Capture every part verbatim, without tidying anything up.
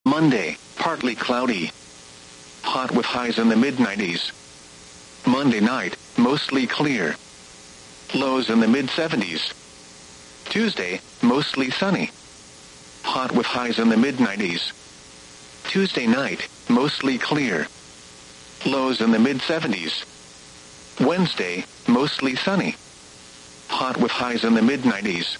Monday, partly cloudy. Hot with highs in the mid nineties. Monday night, mostly clear. Lows in the mid seventies. Tuesday, mostly sunny. Hot with highs in the mid nineties. Tuesday night, mostly clear. Lows in the mid seventies. Wednesday, mostly sunny. Hot with highs in the mid nineties.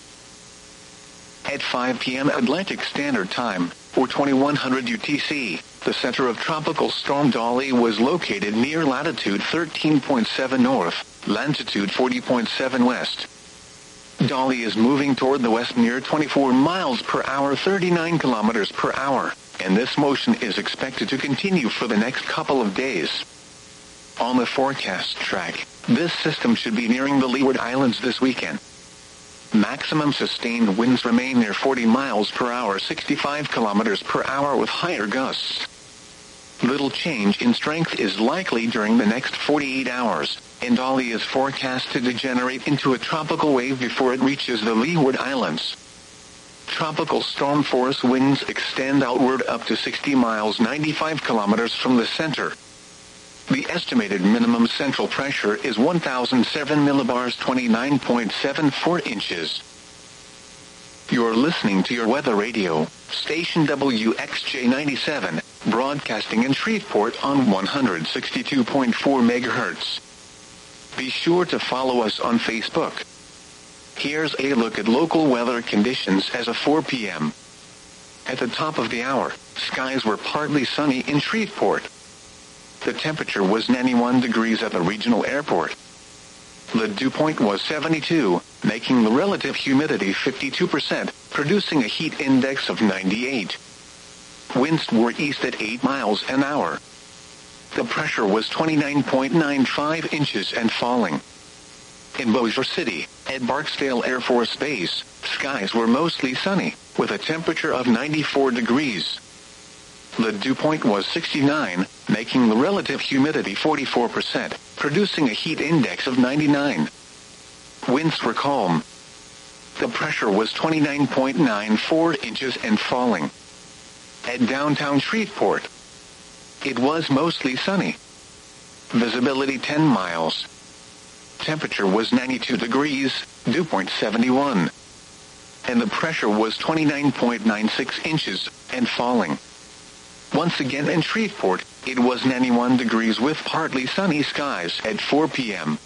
At five p.m. Atlantic Standard Time, or twenty-one hundred U T C, the center of Tropical Storm Dolly was located near latitude thirteen point seven north, longitude forty point seven west. Dolly is moving toward the west near twenty-four miles per hour, thirty-nine kilometers per hour, and this motion is expected to continue for the next couple of days. On the forecast track, this system should be nearing the Leeward Islands this weekend. Maximum sustained winds remain near forty miles per hour, sixty-five kilometers per hour with higher gusts. Little change in strength is likely during the next forty-eight hours, and Dolly is forecast to degenerate into a tropical wave before it reaches the Leeward Islands. Tropical storm force winds extend outward up to sixty miles, ninety-five kilometers from the center. The estimated minimum central pressure is one thousand seven millibars, twenty-nine point seven four inches. You're listening to your weather radio, station W X J ninety-seven, broadcasting in Shreveport on one hundred sixty-two point four megahertz. Be sure to follow us on Facebook. Here's a look at local weather conditions as of four p.m. At the top of the hour, skies were partly sunny in Shreveport. The temperature was ninety-one degrees at the regional airport. The dew point was seventy-two, making the relative humidity fifty-two percent, producing a heat index of ninety-eight. Winds were east at eight miles an hour. The pressure was twenty-nine point nine five inches and falling. In Bossier City, at Barksdale Air Force Base, skies were mostly sunny, with a temperature of ninety-four degrees. The dew point was sixty-nine, making the relative humidity forty-four percent, producing a heat index of ninety-nine. Winds were calm. The pressure was twenty-nine point nine four inches and falling. At downtown Shreveport, it was mostly sunny. Visibility ten miles. Temperature was ninety-two degrees, dew point seventy-one. And the pressure was twenty-nine point nine six inches and falling. Once again in Shreveport, it was ninety-one degrees with partly sunny skies at four p.m.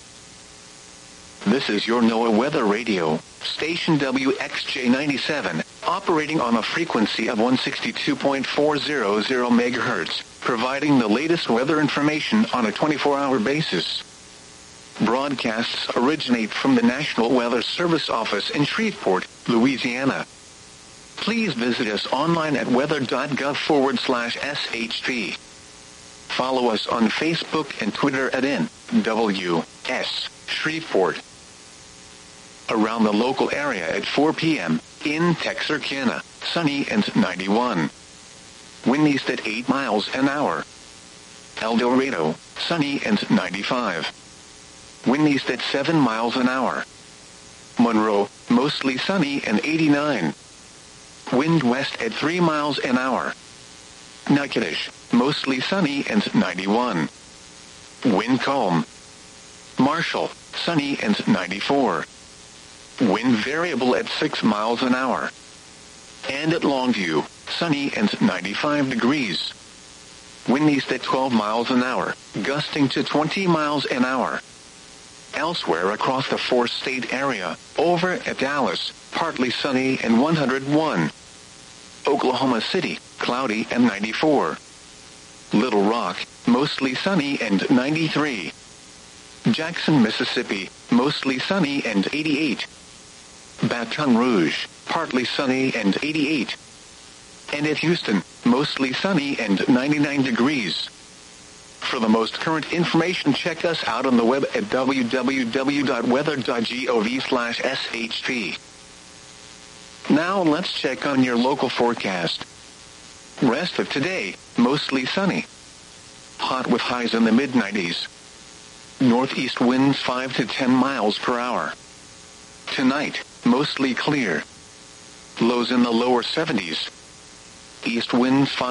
This is your NOAA Weather Radio, station W X J ninety-seven, operating on a frequency of one hundred sixty-two point four hundred megahertz, providing the latest weather information on a twenty-four hour basis. Broadcasts originate from the National Weather Service office in Shreveport, Louisiana. Please visit us online at weather.gov forward slash SHP. Follow us on Facebook and Twitter at N W S Shreveport. Around the local area at four p.m., in Texarkana, sunny and ninety-one. Wind east at eight miles an hour. El Dorado, sunny and ninety-five. Wind east at seven miles an hour. Monroe, mostly sunny and eighty-nine. Wind west at three miles an hour. Natchitoches, mostly sunny and ninety-one. Wind calm. Marshall, sunny and ninety-four. Wind variable at six miles an hour. And at Longview, sunny and ninety-five degrees. Wind east at twelve miles an hour, gusting to twenty miles an hour. Elsewhere across the four-state area, over at Dallas, partly sunny and one hundred one. Oklahoma City, cloudy and ninety-four. Little Rock, mostly sunny and ninety-three. Jackson, Mississippi, mostly sunny and eighty-eight. Baton Rouge, partly sunny and eighty-eight. And at Houston, mostly sunny and ninety-nine degrees. For the most current information, check us out on the web at w w w dot weather dot gov slash S H P. Now let's check on your local forecast. Rest of today, mostly sunny. Hot with highs in the mid nineties. Northeast winds five to ten miles per hour. Tonight, mostly clear. Lows in the lower seventies. East winds five